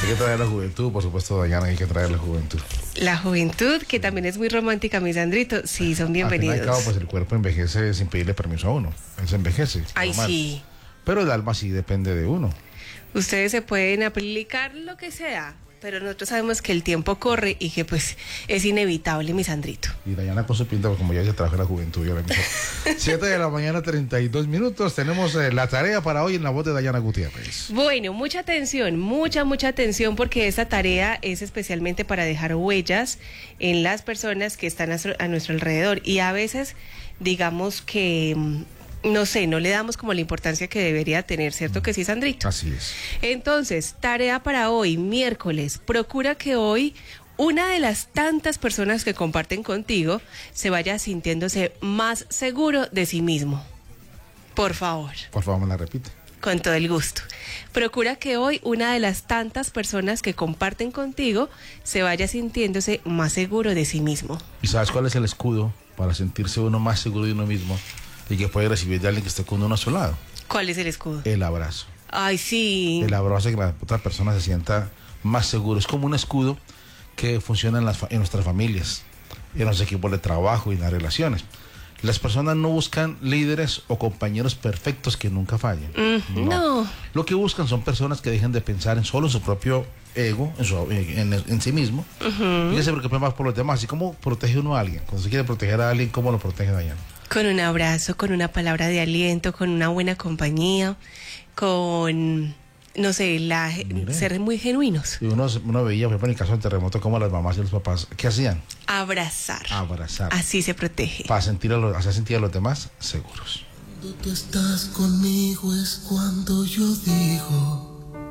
Hay que traer la juventud, por supuesto, Dayana, hay que traer la juventud. La juventud, que también es muy romántica, mi Sandrito, sí, son bienvenidos. Al fin y al cabo, pues el cuerpo envejece sin pedirle permiso a uno. Él se envejece. Ay, normal. sí. Pero el alma sí depende de uno. Ustedes se pueden aplicar lo que sea, pero nosotros sabemos que el tiempo corre y que pues es inevitable, mi Sandrito. Y Dayana con su pinta, como ya se trajo la juventud. 7 de la mañana, 32 minutos. Tenemos la tarea para hoy en la voz de Dayana Gutiérrez. Bueno, mucha atención, mucha atención, porque esta tarea es especialmente para dejar huellas en las personas que están a nuestro alrededor. Y a veces, digamos que, no sé, no le damos como la importancia que debería tener, ¿cierto que sí, Sandrito? Así es. Entonces, tarea para hoy, miércoles. Procura que hoy una de las tantas personas que comparten contigo se vaya sintiéndose más seguro de sí mismo. Por favor. Por favor, me la repite. Con todo el gusto. Procura que hoy una de las tantas personas que comparten contigo se vaya sintiéndose más seguro de sí mismo. ¿Y sabes cuál es el escudo para sentirse uno más seguro de uno mismo y que puede recibir de alguien que esté con uno a su lado? ¿Cuál es el escudo? El abrazo. Ay, sí. El abrazo hace que la otra persona se sienta más seguro. Es como un escudo que funciona en nuestras familias, en los equipos de trabajo y en las relaciones. Las personas no buscan líderes o compañeros perfectos que nunca fallen. No. Lo que buscan son personas que dejen de pensar en solo su propio ego, en sí mismo, y que se preocupen más por los demás. ¿Y cómo protege uno a alguien? Cuando se quiere proteger a alguien, ¿cómo lo protege Dayana? Con un abrazo, con una palabra de aliento, con una buena compañía, con, no sé, ser muy genuinos. Y uno veía, por ejemplo, en el caso del terremoto, como las mamás y los papás, ¿qué hacían? Abrazar. Abrazar. Así se protege. Para hacer sentir a los demás seguros. Cuando tú estás conmigo es cuando yo digo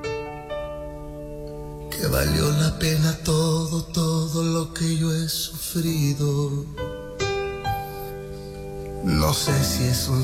que valió la pena todo lo que yo he sufrido. No sé si es un